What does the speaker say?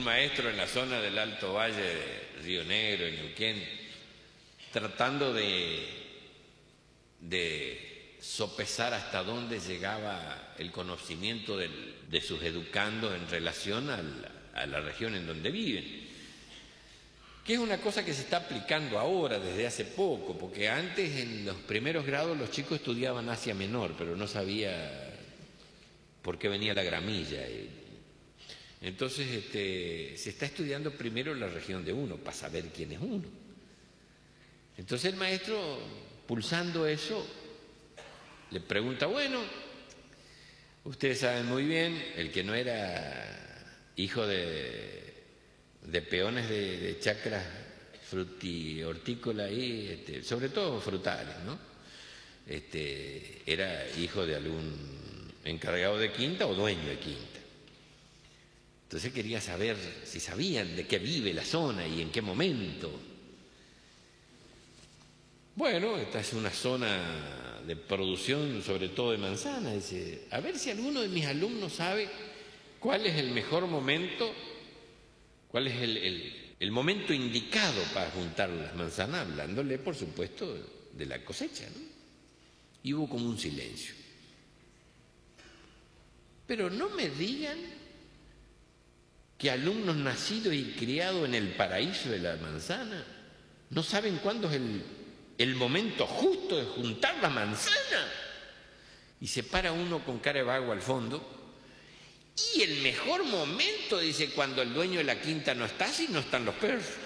maestro en la zona del Alto Valle de Río Negro, en Neuquén, tratando de sopesar hasta dónde llegaba el conocimiento de sus educandos en relación a la región en donde viven, que es una cosa que se está aplicando ahora, desde hace poco, porque antes en los primeros grados los chicos estudiaban Asia Menor, pero no sabía por qué venía la gramilla. Entonces se está estudiando primero la región de uno, para saber quién es uno. Entonces el maestro, pulsando eso, le pregunta, bueno, ustedes saben muy bien, el que no era hijo de peones de chacras hortícolas y sobre todo frutales, ¿no? Era hijo de algún encargado de quinta o dueño de quinta. Entonces quería saber si sabían de qué vive la zona y en qué momento. Bueno, esta es una zona de producción sobre todo de manzanas. Dice, a ver si alguno de mis alumnos sabe cuál es el mejor momento, cuál es el momento indicado para juntar las manzanas, hablándole, por supuesto, de la cosecha, ¿no? Y hubo como un silencio. Pero no me digan que alumnos nacidos y criados en el paraíso de la manzana no saben cuándo es el momento justo de juntar la manzana. Y se para uno con cara de vago al fondo. Y el mejor momento, dice, cuando el dueño de la quinta no está, si no están los perros.